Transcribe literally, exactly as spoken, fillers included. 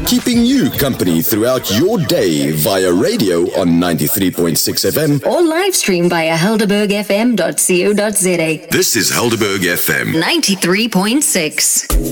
keeping you company throughout your day via radio on ninety-three point six F M or live stream via helderberg f m dot co dot za. This is Helderberg F M ninety-three point six.